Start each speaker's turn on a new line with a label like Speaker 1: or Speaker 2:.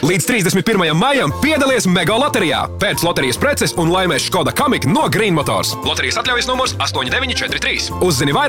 Speaker 1: Līdz 31. maijam piedalies Mega loterijā. Pēc loterijas preces un laimēs Škoda Kamiq no Green Motors. Loterijas atļaujas numurs 8943. Uzzini vairāk